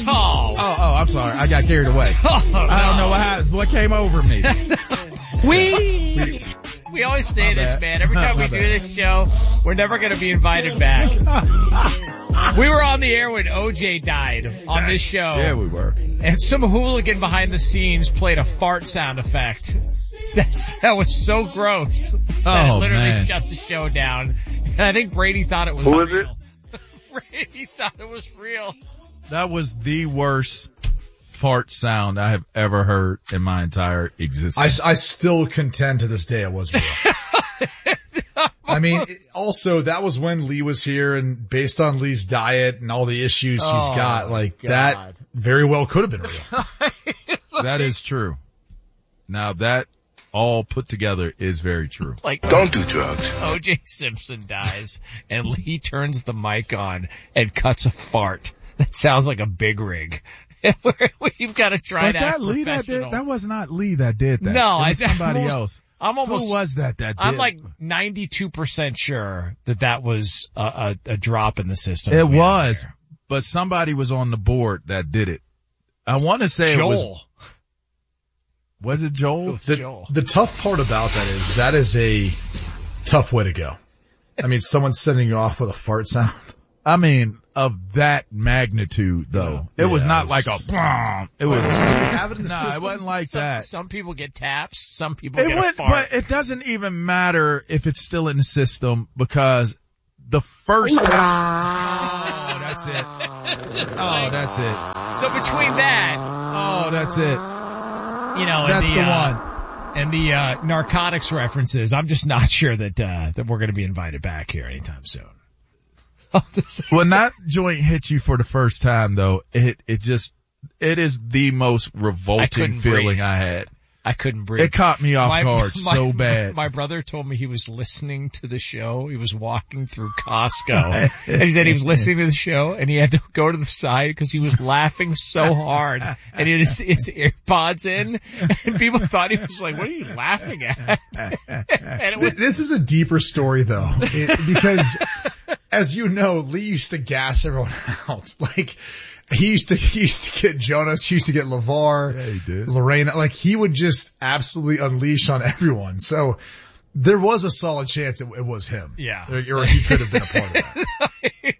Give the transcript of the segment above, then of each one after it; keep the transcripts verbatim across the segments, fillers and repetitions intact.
Oh. Oh, oh, I'm sorry. I got carried away. Oh, no. I don't know what happened. What came over me? we, we always say My this, bad. man. Every time we My do bad. this show, we're never going to be invited back. We were on the air when O J died on this show. Yeah, we were. And some hooligan behind the scenes played a fart sound effect. That's, that was so gross that Oh, it literally man. shut the show down. And I think Brady thought it was Who was real. Brady thought it was real. That was the worst fart sound I have ever heard in my entire existence. I, I still contend to this day it was real. I mean, it- also that was when Lee was here, and based on Lee's diet and all the issues he's Oh, got, like God. that very well could have been real. That is true. Now that all put together is very true. Like, Don't do drugs. O J Simpson dies and Lee turns the mic on and cuts a fart. That sounds like a big rig. We've got to try Was to that act Lee that did? professional. That was not Lee that did that. No, It I- was somebody almost- else. I'm almost, Who was that that did? I'm like ninety-two percent sure that that was a, a, a drop in the system. It that we had was, there. but somebody was on the board that did it. I want to say it was, Joel. was it Joel? It was The, Joel. the tough part about that is that is a tough way to go. I mean, someone sending you off with a fart sound. I mean, of that magnitude though. It was Yeah, not it like was- a, bomb. It was, have it in the no, it system? wasn't like some, that. Some people get taps. Some people It get a would, fart. but it doesn't even matter if it's still in the system because the first time, oh, that's it. Oh, that's it. So between that, Oh, that's it. you know, and That's the, the uh, one. and the uh, narcotics references, I'm just not sure that uh, that we're going to be invited back here anytime soon. When that joint hits you for the first time though, it, it just, it is the most revolting couldn't feeling breathe. I had. I couldn't breathe. It caught me off My- guard my- so bad. My brother told me he was listening to the show. He was walking through Costco and he said he was listening to the show and he had to go to the side because he was laughing so hard and he had his, his AirPods in and people thought he was like, what are you laughing at? And it Th- was, This is a deeper story though, it, because as you know, Lee used to gas everyone out. Like he used to, he used to get Jonas, he used to get LeVar, Yeah, he did. Lorena. Like he would just absolutely unleash on everyone. So there was a solid chance it, it was him. Yeah. Or, or he could have been a part of that.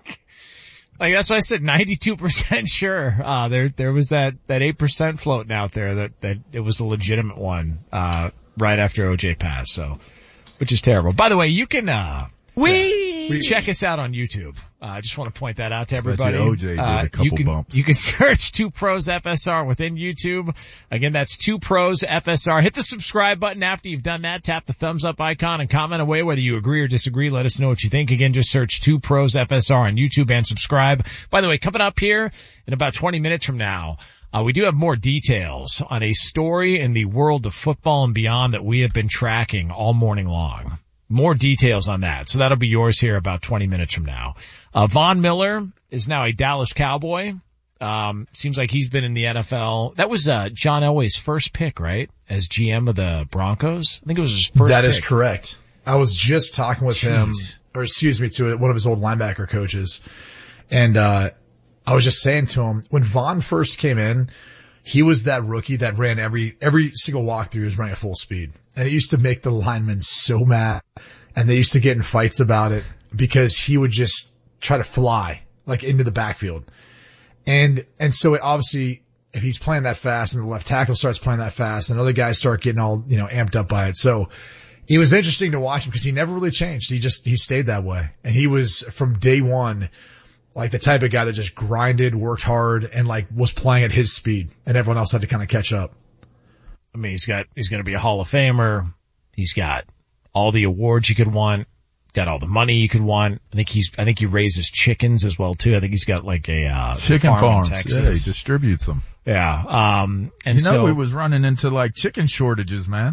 like that's why I said ninety-two percent sure. Uh, there, there was that, that eight percent floating out there that, that it was a legitimate one, uh, right after O J passed. So, which is terrible. By the way, you can, uh, we check us out on YouTube. Uh, I just want to point that out to everybody. O J did uh, a couple you can, bumps. You can search Two Pros F S R within YouTube. Again, that's Two Pros F S R. Hit the subscribe button after you've done that. Tap the thumbs up icon and comment away whether you agree or disagree. Let us know what you think. Again, just search Two Pros F S R on YouTube and subscribe. By the way, coming up here in about twenty minutes from now, Uh, we do have more details on a story in the world of football and beyond that we have been tracking all morning long. More details on that. So that'll be yours here about twenty minutes from now. Uh, Von Miller is now a Dallas Cowboy. Um, seems like he's been in the N F L. That was, uh, John Elway's first pick, right? As G M of the Broncos. I think it was his first That pick. is correct. I was just talking with him, Jeez. or excuse me, to one of his old linebacker coaches. And, uh, I was just saying to him, when Vaughn first came in, he was that rookie that ran every, every single walkthrough he was running at full speed. And it used to make the linemen so mad. And they used to get in fights about it because he would just try to fly like into the backfield. And, and so it obviously, if he's playing that fast and the left tackle starts playing that fast and other guys start getting all, you know, amped up by it. So it was interesting to watch him because he never really changed. He just, he stayed that way. And he was from day one, like the type of guy that just grinded, worked hard, and like was playing at his speed, and everyone else had to kind of catch up. I mean, he's got, he's going to be a Hall of Famer. He's got all the awards you could want, got all the money you could want. I think he's, I think he raises chickens as well too. I think he's got like a, uh, Chicken farm farms. in Yeah, he Texas. distributes them. Yeah. Um, and You know, so we was running into like chicken shortages, man.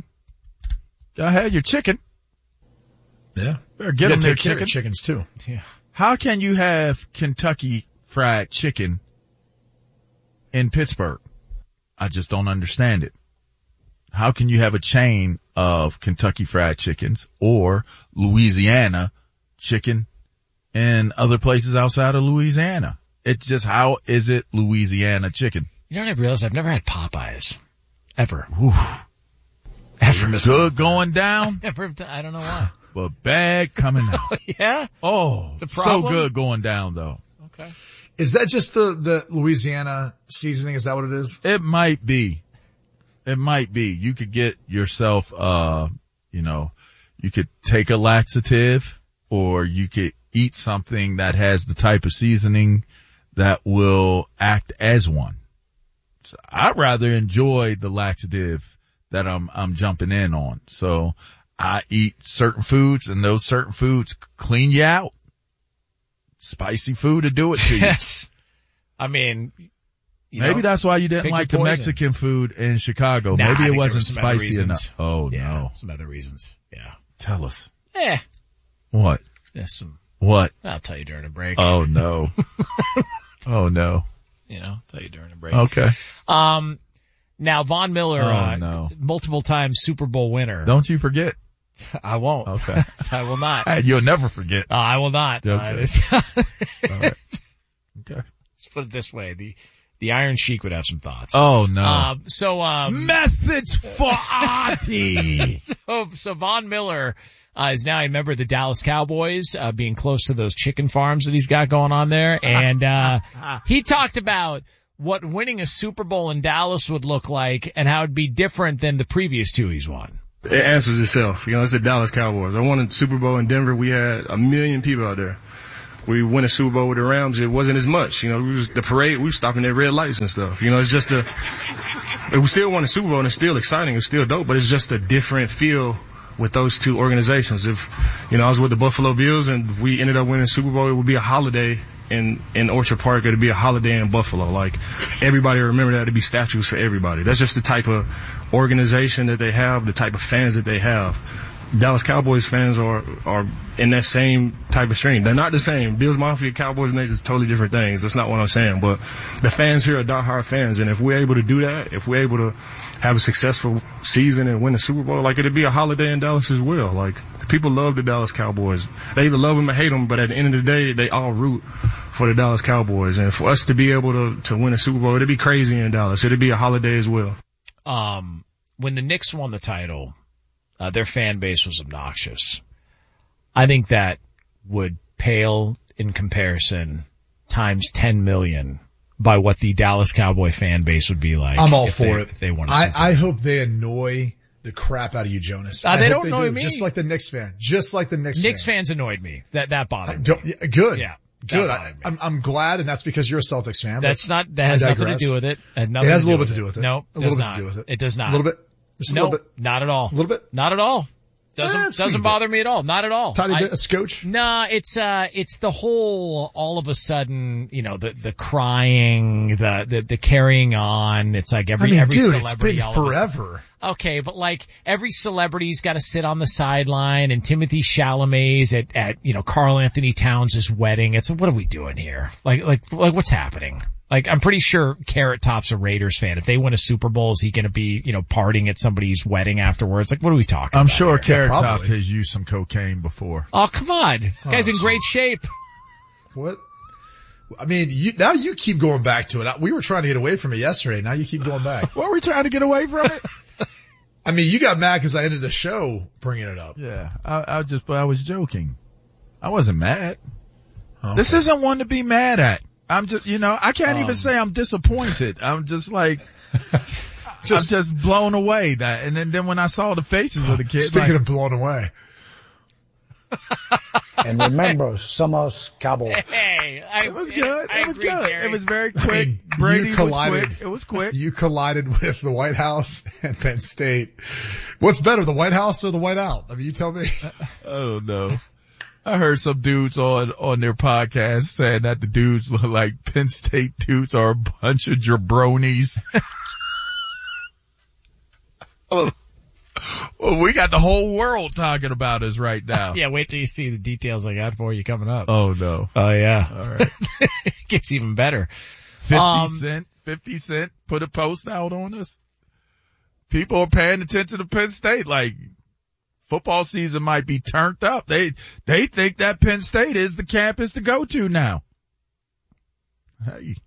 Go ahead, your chicken. Yeah. Better get You them gotta their take care of chicken. chickens too. yeah. How can you have Kentucky fried chicken in Pittsburgh? I just don't understand it. How can you have a chain of Kentucky fried chickens or Louisiana chicken in other places outside of Louisiana? It's just, how is it Louisiana chicken? You know what I realized? I've never had Popeyes. Ever. Oof. Ever. Good going down, Ever. I don't know why. but bad coming out. Yeah? Oh, It's a so problem? good going down though. Okay. Is that just the, the Louisiana seasoning? Is that what it is? It might be. It might be. You could get yourself, uh, you know, you could take a laxative, or you could eat something that has the type of seasoning that will act as one. So I'd rather enjoy the laxative that I'm, I'm jumping in on. So I eat certain foods, and those certain foods clean you out. Spicy food to do it to you. Yes. I mean, you Maybe know, that's why you didn't pick like your the poison. Mexican food in Chicago. Nah, I Maybe think it there wasn't was some other spicy reasons. enough. Oh yeah, no. some other reasons. Yeah. Tell us. Eh. What? There's some, What? I'll tell you during a break. Oh no. Oh no. You know, tell you during a break. Okay. Um, now Von Miller, Oh, uh, no. multiple time Super Bowl winner. Don't you forget. I won't. Okay. I will not. Hey, you'll never forget. Uh, I will not. Okay. Uh, this- All right. Okay. Let's put it this way. The, the Iron Sheik would have some thoughts. Oh no. Um, so, um, Message for Artie. so, so Von Miller, uh, is now a member of the Dallas Cowboys, uh, being close to those chicken farms that he's got going on there. And, uh, he talked about what winning a Super Bowl in Dallas would look like and how it'd be different than the previous two he's won. It answers itself. You know, it's the Dallas Cowboys. I won a Super Bowl in Denver. We had a million people out there. We won a Super Bowl with the Rams. It wasn't as much. You know, we was the parade. We were stopping at red lights and stuff. You know, it's just a, we still won a Super Bowl and it's still exciting. It's still dope, but it's just a different feel with those two organizations. If, you know, I was with the Buffalo Bills and we ended up winning a Super Bowl, it would be a holiday in, in Orchard Park. It'd be a holiday in Buffalo. Like, everybody remember that. It'd be statues for everybody. That's just the type of organization that they have, the type of fans that they have. Dallas Cowboys fans are, are in that same type of stream. They're not the same. Bills Mafia, Cowboys Nation is totally different things. That's not what I'm saying. But the fans here are diehard fans. And if we're able to do that, if we're able to have a successful season and win the Super Bowl, like, it'd be a holiday in Dallas as well. Like, people love the Dallas Cowboys. They either love them or hate them, but at the end of the day, they all root for the Dallas Cowboys. And for us to be able to, to win a Super Bowl, it'd be crazy in Dallas. It'd be a holiday as well. Um, when the Knicks won the title, Uh, their fan base was obnoxious. I think that would pale in comparison times ten million by what the Dallas Cowboy fan base would be like. I'm all if for they, it. If they won a I, Super Bowl. I hope they annoy the crap out of you, Jonas. Uh, I they hope don't annoy do. me. Just like the Knicks fan. Just like the Knicks, Knicks fans. fans annoyed me. That, that bothered me. Don't, yeah, good. Yeah. Good. That I, bothered me. I'm, I'm glad, and that's because you're a Celtics fan. but That's not, that has I nothing to digress. do with it. It, had nothing It has to a do little bit with to do it. with it. No, A does little bit not. to do with it. It does not. A little bit. Just a No, little bit. not at all. A little bit. Not at all. Doesn't, Eh, it's doesn't pretty bother me at all. Not at all. Tiny I- bit, a scotch. Nah, it's, uh, it's the whole, all of a sudden, you know, the, the crying, the, the, the carrying on. It's like every, I mean, every dude, it's celebrity been all of a sudden- forever. Okay, but like every celebrity's got to sit on the sideline, and Timothy Chalamet's at, at, you know, Karl Anthony Towns' wedding. It's, what are we doing here? Like, like, like what's happening? Like, I'm pretty sure Carrot Top's a Raiders fan. If they win a Super Bowl, is he going to be, you know, partying at somebody's wedding afterwards? Like, what are we talking I'm about? sure here? Carrot Top probably. has used some cocaine before. Oh, come on. Guy's in gee. great shape. What? I mean, you, now you keep going back to it. We were trying to get away from it yesterday. Now you keep going back. What were we trying to get away from it? I mean, you got mad because I ended the show bringing it up. Yeah, I, I just, I was joking. I wasn't mad. Okay. This isn't one to be mad at. I'm just, you know, I can't Um, even say I'm disappointed. I'm just like, just, I'm just blown away that. And then, then when I saw the faces of the kids, Speaking like, of blown away. And remember, somos Cowboys. Hey, I, it was good. I It was agree, good. Gary. It was very I quick. mean, Brady you was collided. quick. It was quick. You collided with the White House and Penn State. What's better, the White House or the White Out? I mean, you tell me. Oh no. I heard some dudes on, on their podcast saying that the dudes look like Penn State dudes are a bunch of jabronis. Oh, well, we got the whole world talking about us right now. Yeah, wait till you see the details I got for you coming up. Oh no. Oh yeah. All right. It gets even better. fifty Um, cent, fifty cent, put a post out on us. People are paying attention to Penn State. Like, football season might be turned up. They, they think that Penn State is the campus to go to now. Hey.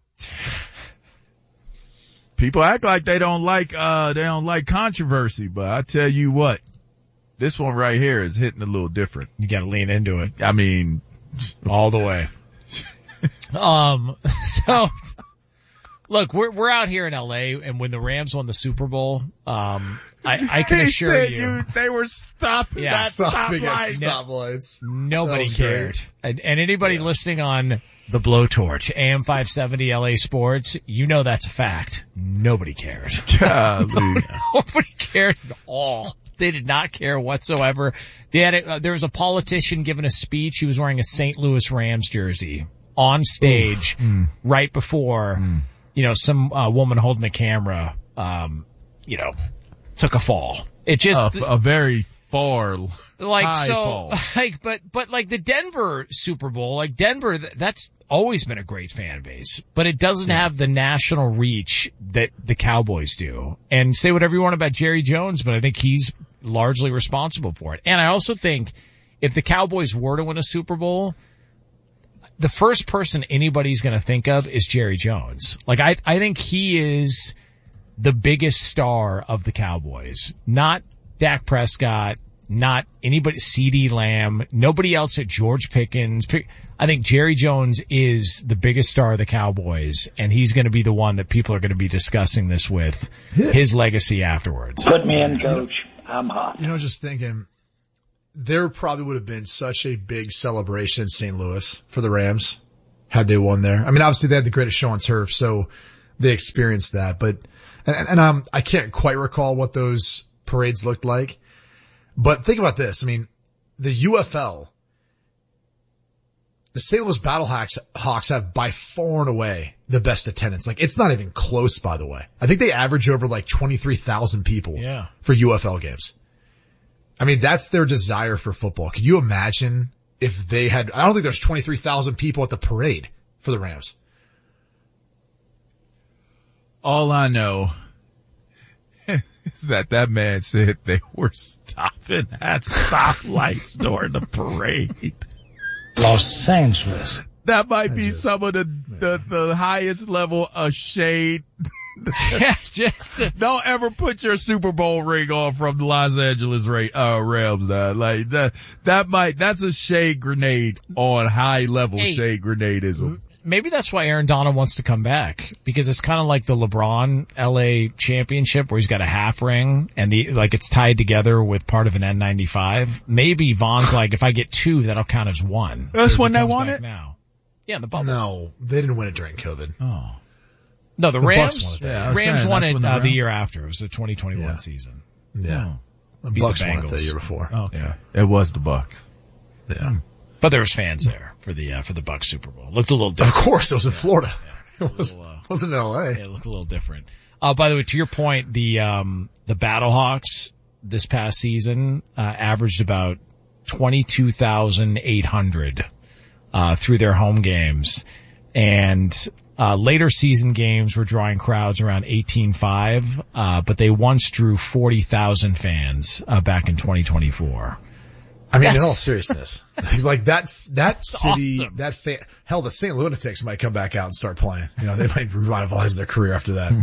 People act like they don't like, uh, they don't like controversy, but I tell you what, this one right here is hitting a little different. You gotta lean into it. I mean, all the way. um, so, look, we're, we're out here in L A, and when the Rams won the Super Bowl, um, I, I can he assure said you, you, they were stopping Yeah. that Stopping at stoplight. stoplights. nobody That was cared. great. And, and anybody Yeah. listening on the Blowtorch, A M five seventy L A Sports, you know that's a fact. Nobody cared. Golly. Nobody cared at all. They did not care whatsoever. They had a, uh, there was a politician giving a speech. He was wearing a Saint Louis Rams jersey on stage Mm. right before, Mm. you know, some uh, woman holding the camera, um, you know, took a fall. It just, a, a very far, like, high so, fall. like, but, but like the Denver Super Bowl, like Denver, th- that's always been a great fan base, but it doesn't have the national reach that the Cowboys do. And say whatever you want about Jerry Jones, but I think he's largely responsible for it. And I also think if the Cowboys were to win a Super Bowl, the first person anybody's going to think of is Jerry Jones. Like, I, I think he is the biggest star of the Cowboys, not Dak Prescott, not anybody, CeeDee Lamb, nobody else at George Pickens. I think Jerry Jones is the biggest star of the Cowboys, and he's going to be the one that people are going to be discussing this with, his legacy afterwards. Put me in, coach. I'm hot. You know, just thinking, there probably would have been such a big celebration in Saint Louis for the Rams had they won there. I mean, obviously they had the greatest show on turf, so they experienced that. But, and, and um, I can't quite recall what those parades looked like. But think about this. I mean, the U F L, the Saint Louis Battlehawks Hawks have by far and away the best attendance. Like, it's not even close, by the way. I think they average over like twenty-three thousand people Yeah. for U F L games. I mean, that's their desire for football. Can you imagine if they had, I don't think there's twenty-three thousand people at the parade for the Rams. All I know is that that man said they were stopping at stoplights during the parade. Los Angeles. That might be just- some of the, the, the highest level of shade. Yeah, just, uh, Don't ever put your Super Bowl ring on from the Los Angeles Ra- uh, Rams. Uh, like that, that might, that's a shade grenade on high level Hey. shade grenadism. maybe that's why Aaron Donald wants to come back, because it's kind of like the LeBron L A championship where he's got a half ring and the, like it's tied together with part of an N ninety-five. Maybe Von's like, if I get two, that'll count as one. That's So when he they comes won back it? now. Yeah, in the bubble. No, they didn't win it during COVID. Oh. No, the, The Rams, Bucks won it that year. Rams Yeah, I was saying, won that's it when the uh, the Rams- year after. It was the twenty twenty-one Yeah. season. Yeah. The Beat the Bucks won it the Bengals. year before. Okay. Yeah. It was the Bucks. Yeah. But there was fans there for the, uh, for the Bucks Super Bowl. It looked a little Of different. course, it was in Florida. Yeah, It was, a little, uh, wasn't in L A. Yeah, it looked a little different. Uh, by the way, to your point, the, um, the Battlehawks this past season, uh, averaged about twenty-two thousand eight hundred, uh, through their home games. And, uh, later season games were drawing crowds around eighteen five, uh, but they once drew forty thousand fans, uh, back in twenty twenty-four. I mean, in That's- all seriousness, like that, that city, awesome. that fa- hell, the Saint Lunatics might come back out and start playing. You know, they might revitalize their career after that.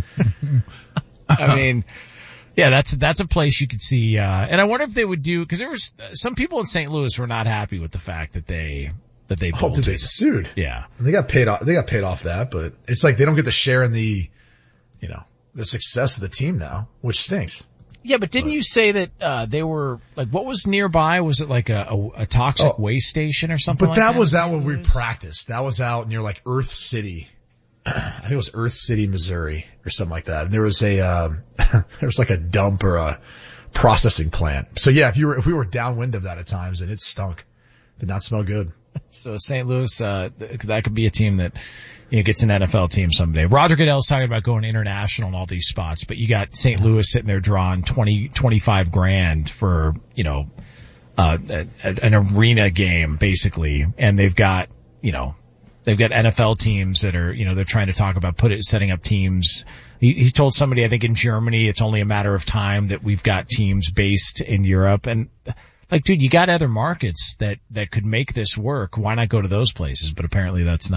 I mean, yeah, that's, that's a place you could see, uh, and I wonder if they would do, cause there was, uh, some people in Saint Louis were not happy with the fact that they, that they Oh, bolted. dude, they sued. Yeah. They got paid off. They got paid off that, but it's like they don't get to share in the, you know, the success of the team now, which stinks. Yeah, but didn't you say that, uh, they were, like, what was nearby? Was it like a, a, a toxic Oh. waste station or something But like that that? was in out Saint when we Louis? practiced. That was out near like Earth City. I think it was Earth City, Missouri or something like that. And there was a, um, there was like a dump or a processing plant. So yeah, if you were, if we were downwind of that at times and it stunk, did not smell good. So Saint Louis, uh, cause that could be a team that, you know, gets an N F L team someday. Roger Goodell's talking about going international in all these spots, but you got Saint Louis sitting there drawing twenty, twenty-five grand for, you know, uh, a, a, an arena game basically. And they've got, you know, they've got N F L teams that are, you know, they're trying to talk about put it, setting up teams. He, he told somebody, I think in Germany, it's only a matter of time that we've got teams based in Europe. And like, dude, you got other markets that, that could make this work. Why not go to those places? But apparently that's not,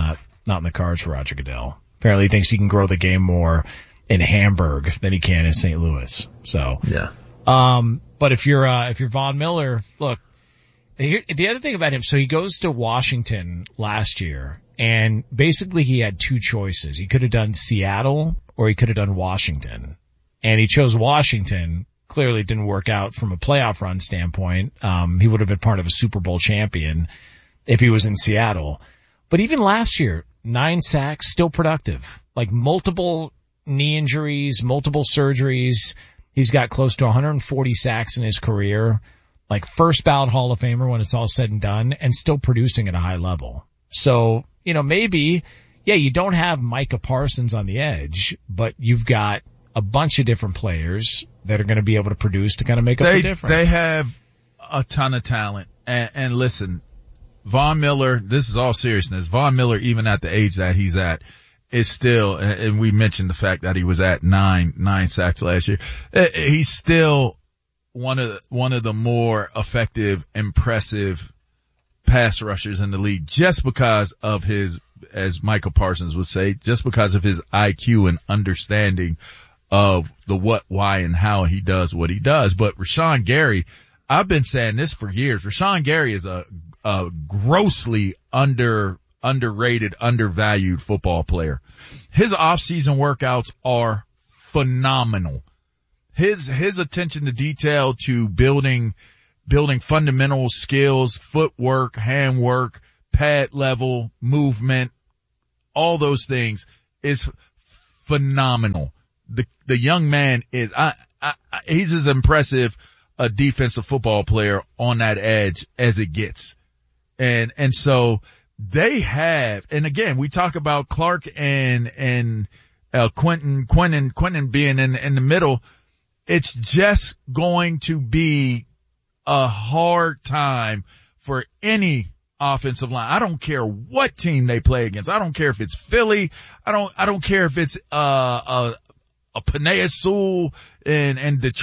not in the cards for Roger Goodell. Apparently he thinks he can grow the game more in Hamburg than he can in Saint Louis. So, yeah. Um, but if you're, uh, if you're Von Miller, look, here, the other thing about him, so he goes to Washington last year and basically he had two choices. He could have done Seattle or he could have done Washington, and he chose Washington. Clearly it didn't work out from a playoff run standpoint. Um, he would have been part of a Super Bowl champion if he was in Seattle. But even last year, nine sacks, still productive. Like multiple knee injuries, multiple surgeries. He's got close to one hundred forty sacks in his career. Like first ballot Hall of Famer when it's all said and done, and still producing at a high level. So, you know, maybe, yeah, you don't have Micah Parsons on the edge, but you've got a bunch of different players that are going to be able to produce to kind of make up they, the difference. They have a ton of talent. And, and listen, Von Miller, this is all seriousness. Von Miller, even at the age that he's at, is still, and we mentioned the fact that he was at nine, nine sacks last year. He's still one of the, one of the more effective, impressive pass rushers in the league just because of his, as Michael Parsons would say, just because of his I Q and understanding of the what, why, and how he does what he does. But Rashawn Gary, I've been saying this for years. Rashawn Gary is a, a grossly under, underrated, undervalued football player. His off-season workouts are phenomenal. His, his attention to detail to building, building fundamental skills, footwork, handwork, pad level, movement, all those things is phenomenal. The, the young man is, I, I, I he's as impressive a defensive football player on that edge as it gets. And, and so they have, and again, we talk about Clark and, and, uh, Quentin, Quentin, Quentin being in, in the middle. It's just going to be a hard time for any offensive line. I don't care what team they play against. I don't care if it's Philly. I don't, I don't care if it's, uh, a, a Panay Sewell and, and Detroit.